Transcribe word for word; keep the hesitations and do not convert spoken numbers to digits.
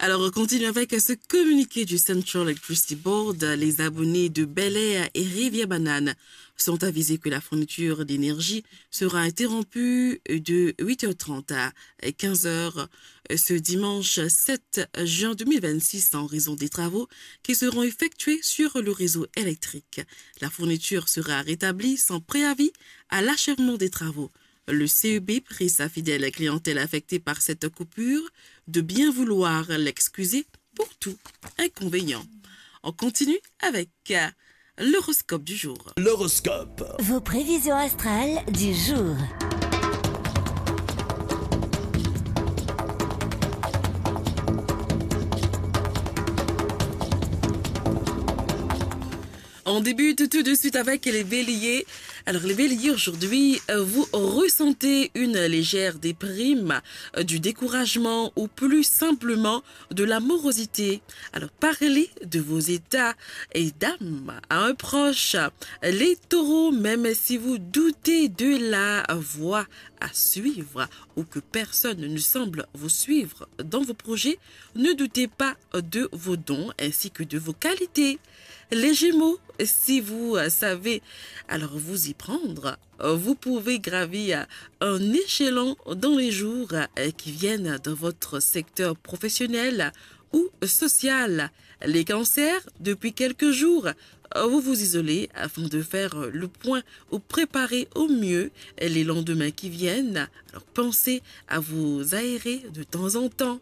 Alors, on continue avec ce communiqué du Central Electricity Board. Les abonnés de Bel Air et Rivière-Banane sont avisés que la fourniture d'énergie sera interrompue de huit heures trente à quinze heures ce dimanche sept juin deux mille vingt-six en raison des travaux qui seront effectués sur le réseau électrique. La fourniture sera rétablie sans préavis à l'achèvement des travaux. Le C E B prie sa fidèle clientèle affectée par cette coupure de bien vouloir l'excuser pour tout inconvénient. On continue avec euh, l'horoscope du jour. L'horoscope. Vos prévisions astrales du jour. On débute tout de suite avec les béliers. Alors les béliers, aujourd'hui, vous ressentez une légère déprime, du découragement ou plus simplement de la morosité. Alors parlez de vos états et d'âme à un proche. Les taureaux, même si vous doutez de la voie à suivre ou que personne ne semble vous suivre dans vos projets, ne doutez pas de vos dons ainsi que de vos qualités. Les Gémeaux, si vous savez alors vous y prendre, vous pouvez gravir un échelon dans les jours qui viennent dans votre secteur professionnel ou social. Les cancers, depuis quelques jours, vous vous isolez afin de faire le point ou préparer au mieux les lendemains qui viennent. Alors pensez à vous aérer de temps en temps.